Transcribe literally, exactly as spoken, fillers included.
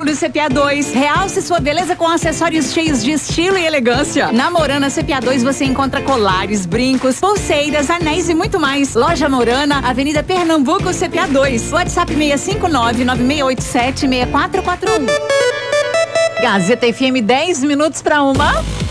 No C P A dois, realce sua beleza com acessórios cheios de estilo e elegância. Na Morana C P A dois você encontra colares, brincos, pulseiras, anéis e muito mais. Loja Morana, Avenida Pernambuco, C P A dois. WhatsApp seis cinco nove, nove seis oito sete, seis quatro quatro um. Gazeta F M, dez minutos para uma.